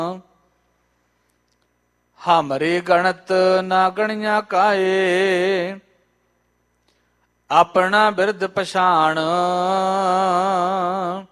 ਹਮਰੇ ਗਣਤ ਨਾ ਗਣਿਆ ਕਾਏ, ਆਪਣਾ ਬਿਰਦ ਪਛਾਣ।